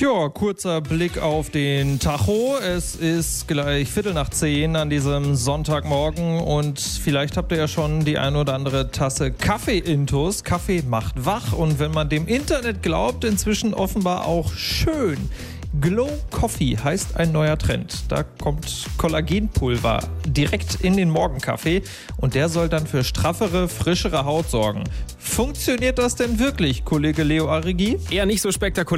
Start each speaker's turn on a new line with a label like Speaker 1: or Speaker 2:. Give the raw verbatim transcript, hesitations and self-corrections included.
Speaker 1: Ja, kurzer Blick auf den Tacho. Es ist gleich Viertel nach zehn an diesem Sonntagmorgen und vielleicht habt ihr ja schon die ein oder andere Tasse Kaffee-Intus. Kaffee macht wach und wenn man dem Internet glaubt, inzwischen offenbar auch schön. Glow Coffee heißt ein neuer Trend. Da kommt Kollagenpulver direkt in den Morgenkaffee und der soll dann für straffere, frischere Haut sorgen. Funktioniert das denn wirklich, Kollege Leo Arrighi?
Speaker 2: Eher nicht so spektakulär.